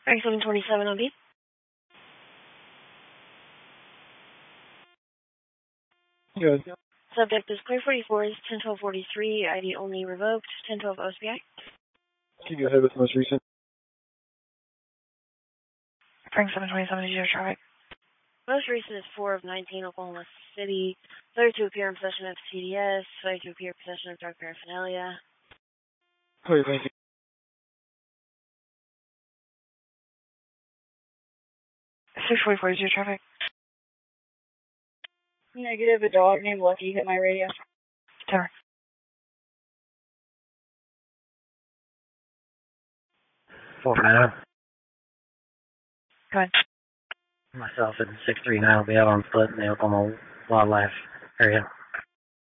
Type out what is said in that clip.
Frank 727 OB. Good. Subject is Clear 44 is 101243, ID only revoked, 1012 OSBI. Can you go ahead with the most recent? Frank 727 is your traffic. Most recent is 4 of 19, Oklahoma City. Failure to appear in possession of CDS. Failure to appear in possession of drug paraphernalia. Okay, thank you. 644 is your traffic. Negative, a dog named Lucky hit my radio. Tower. Now, Go ahead. myself and 639 will be out on foot in the Oklahoma Wildlife area.